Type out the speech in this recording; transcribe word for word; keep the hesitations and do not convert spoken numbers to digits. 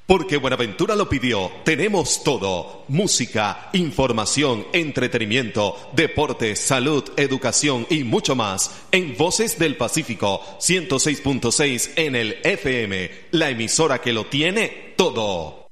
Porque Buenaventura lo pidió, tenemos todo. Música, información, entretenimiento, deporte, salud, educación y mucho más. En Voces del Pacífico, ciento seis punto seis en el F M, la emisora que lo tiene todo.